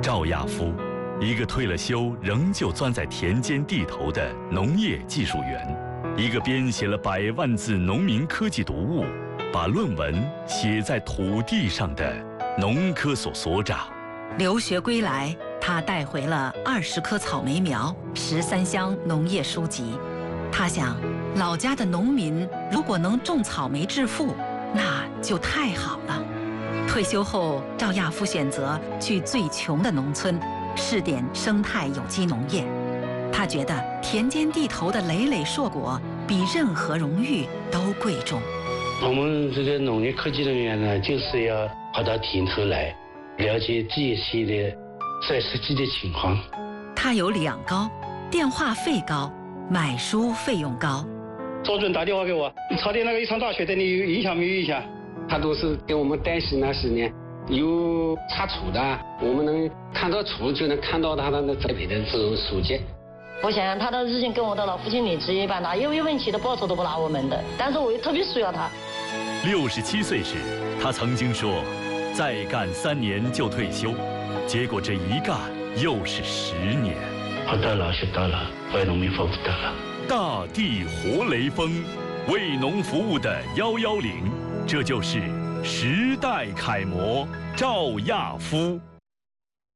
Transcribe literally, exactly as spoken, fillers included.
赵亚夫，一个退了休仍旧钻在田间地头的农业技术员，一个编写了百万字农民科技读物，把论文写在土地上的农科所所长。 留学归来，他带回了二十棵草莓苗、十三箱农业书籍。他想，老家的农民如果能种草莓致富，那就太好了。退休后，赵亚夫选择去最穷的农村，试点生态有机农业。他觉得田间地头的累累硕果比任何荣誉都贵重。 我们这个农业科技人员呢，就是要跑到田头来，了解这些的在实际的情况。 他有两高，电话费高，买书费用高。 周主任打电话给我，朝天那个一场大雪对你有影响没有影响？ 他都是给我们担心那十年有查处的，我们能看到处就能看到他的栽培的这种书籍。 我想想，他的日薪跟我的老父亲你值一半，哪有一分钱的报酬都不拿我们的，但是我又特别需要他。 六十七岁时，他曾经说，再干三年就退休，结果这一干又是十年。 活到老学到老，为农民服务到老。 大地活雷锋，为农服务的幺幺零，这就是时代楷模赵亚夫。